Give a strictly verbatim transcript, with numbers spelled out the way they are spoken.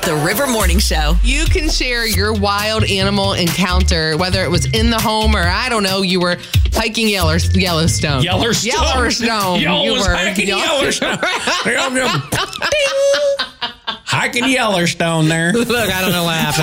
The River Morning Show. You can share your wild animal encounter, whether it was in the home or, I don't know, you were hiking Yeller- Yellowstone. Yellowstone. Yellowstone. Yo you was were hiking Yell- Yellowstone. Hiking Yellowstone there. Look, I don't know what happened.